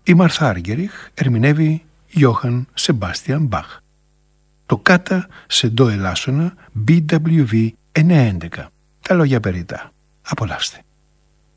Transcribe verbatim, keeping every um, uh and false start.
Η Μαρθά Άργεριχ ερμηνεύει Γιώχαν Σεμπάστιαν Μπαχ. Το κάτα σε ντο ελάσσονα μπι ντάμπλιου βι εννιακόσια έντεκα. Τα λόγια περιτά. Απολαύστε.